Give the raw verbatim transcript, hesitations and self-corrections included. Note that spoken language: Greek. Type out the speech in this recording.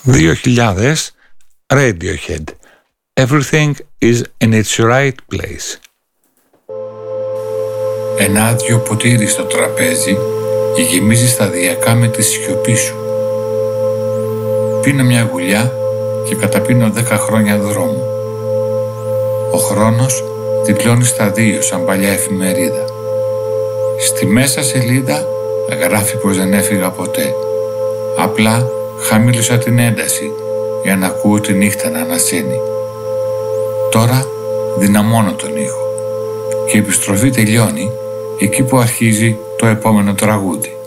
δύο χιλιάδες Radiohead. Everything is in its right place. Ένα άδειο ποτήρι στο τραπέζι γεμίζει σταδιακά με τη σιωπή σου. Πίνω μια γουλιά και καταπίνω δέκα χρόνια δρόμου. Ο χρόνος διπλώνει στα δύο σαν παλιά εφημερίδα. Στη μέσα σελίδα γράφει πως δεν έφυγα ποτέ. Απλά χαμήλωσα την ένταση για να ακούω τη νύχτα να ανασένει. Τώρα δυναμώνω τον ήχο και η επιστροφή τελειώνει εκεί που αρχίζει το επόμενο τραγούδι.